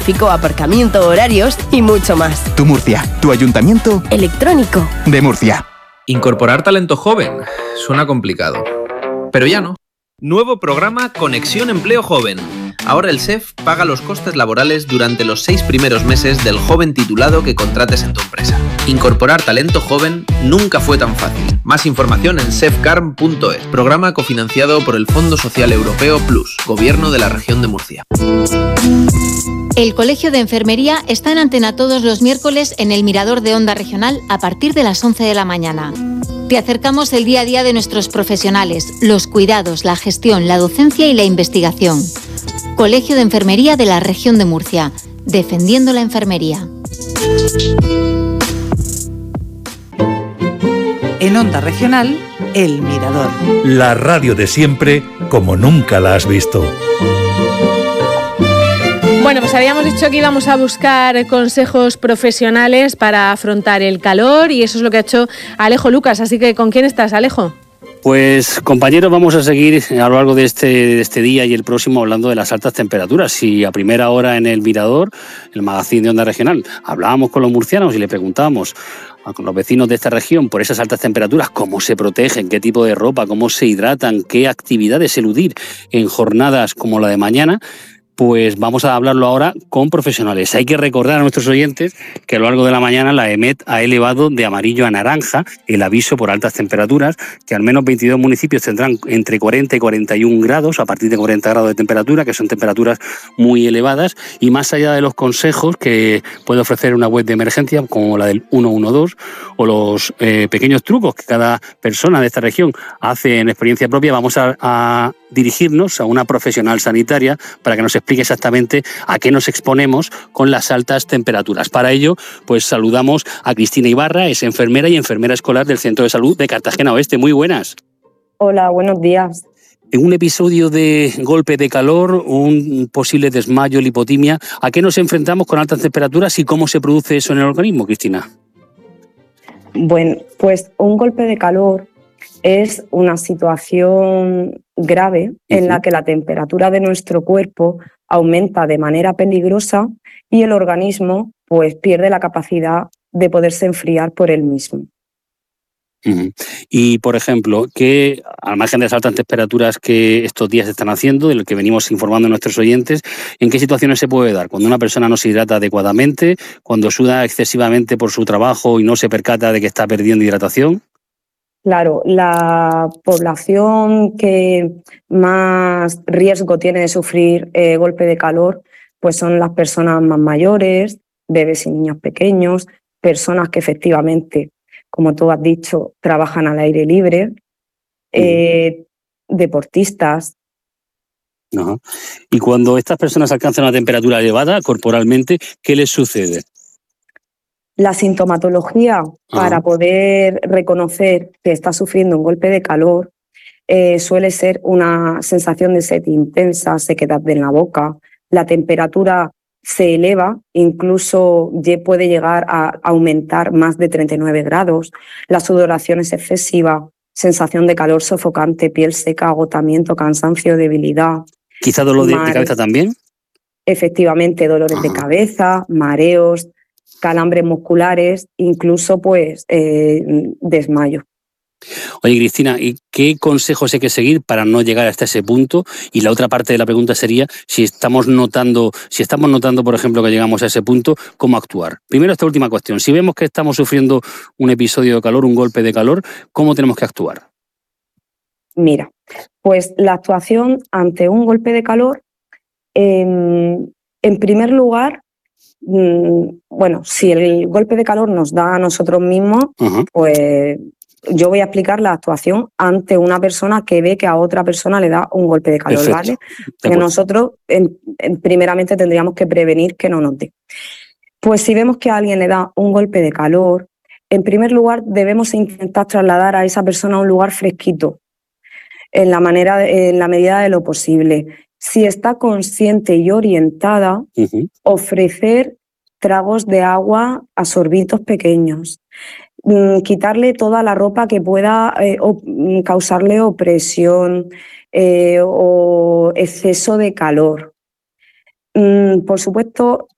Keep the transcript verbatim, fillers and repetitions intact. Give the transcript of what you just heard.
tráfico, aparcamiento, horarios y mucho más. Tu Murcia, tu ayuntamiento electrónico de Murcia. Incorporar talento joven suena complicado, pero ya no. Nuevo programa Conexión Empleo Joven. Ahora el S E F paga los costes laborales durante los seis primeros meses del joven titulado que contrates en tu empresa. Incorporar talento joven nunca fue tan fácil. Más información en sefcarm punto es. Programa cofinanciado por el Fondo Social Europeo Plus, Gobierno de la Región de Murcia. El Colegio de Enfermería está en antena todos los miércoles en el Mirador de Onda Regional a partir de las once de la mañana. Te acercamos el día a día de nuestros profesionales, los cuidados, la gestión, la docencia y la investigación. Colegio de Enfermería de la Región de Murcia, defendiendo la enfermería. En Onda Regional, El Mirador. La radio de siempre, como nunca la has visto. Bueno, pues habíamos dicho que íbamos a buscar consejos profesionales para afrontar el calor y eso es lo que ha hecho Alejo Lucas. Así que, ¿con quién estás, Alejo? Pues, compañeros, vamos a seguir a lo largo de este, de este día y el próximo hablando de las altas temperaturas. Y a primera hora en El Mirador, el magazín de Onda Regional, hablábamos con los murcianos y le preguntábamos con los vecinos de esta región por esas altas temperaturas, cómo se protegen, qué tipo de ropa, cómo se hidratan, qué actividades eludir en jornadas como la de mañana. Pues vamos a hablarlo ahora con profesionales. Hay que recordar a nuestros oyentes que a lo largo de la mañana la EMET ha elevado de amarillo a naranja el aviso por altas temperaturas, que al menos veintidós municipios tendrán entre cuarenta y cuarenta y un grados, a partir de cuarenta grados de temperatura, que son temperaturas muy elevadas, y más allá de los consejos que puede ofrecer una web de emergencia como la del uno uno dos o los eh, pequeños trucos que cada persona de esta región hace en experiencia propia, vamos a, a dirigirnos a una profesional sanitaria para que nos explique exactamente a qué nos exponemos con las altas temperaturas. Para ello, pues saludamos a Cristina Ibarra, es enfermera y enfermera escolar del Centro de Salud de Cartagena Oeste. Muy buenas. Hola, buenos días. En un episodio de golpe de calor, un posible desmayo, lipotimia, ¿a qué nos enfrentamos con altas temperaturas y cómo se produce eso en el organismo, Cristina? Bueno, pues un golpe de calor es una situación grave en la que la temperatura de nuestro cuerpo aumenta de manera peligrosa y el organismo pues pierde la capacidad de poderse enfriar por él mismo. Uh-huh. Y, por ejemplo, que al margen de las altas temperaturas que estos días están haciendo, de lo que venimos informando a nuestros oyentes, ¿en qué situaciones se puede dar? Cuando una persona no se hidrata adecuadamente, cuando suda excesivamente por su trabajo y no se percata de que está perdiendo hidratación. Claro, la población que más riesgo tiene de sufrir eh, golpe de calor pues son las personas más mayores, bebés y niños pequeños, personas que efectivamente, como tú has dicho, trabajan al aire libre, eh, deportistas. Ajá. Y cuando estas personas alcanzan una temperatura elevada corporalmente, ¿qué les sucede? La sintomatología Ajá. para poder reconocer que está sufriendo un golpe de calor eh, suele ser una sensación de sed intensa, sequedad en la boca, la temperatura se eleva, incluso puede llegar a aumentar más de treinta y nueve grados, la sudoración es excesiva, sensación de calor sofocante, piel seca, agotamiento, cansancio, debilidad. ¿Quizá dolor de, de cabeza también? Efectivamente, dolores Ajá. de cabeza, mareos, calambres musculares, incluso pues eh, desmayo. Oye, Cristina, ¿y qué consejos hay que seguir para no llegar hasta ese punto? Y la otra parte de la pregunta sería si estamos notando, si estamos notando, por ejemplo, que llegamos a ese punto, ¿cómo actuar? Primero, esta última cuestión. Si vemos que estamos sufriendo un episodio de calor, un golpe de calor, ¿cómo tenemos que actuar? Mira, pues la actuación ante un golpe de calor, eh, en primer lugar, bueno, si el golpe de calor nos da a nosotros mismos, uh-huh. pues yo voy a explicar la actuación ante una persona que ve que a otra persona le da un golpe de calor, Perfecto. ¿vale? Porque nosotros en, en, primeramente tendríamos que prevenir que no nos dé. Pues si vemos que a alguien le da un golpe de calor, en primer lugar debemos intentar trasladar a esa persona a un lugar fresquito, en la, manera, en la medida de lo posible. Si está consciente y orientada, uh-huh. ofrecer tragos de agua a sorbitos pequeños, mm, quitarle toda la ropa que pueda eh, o, causarle opresión eh, o exceso de calor. Mm, por supuesto,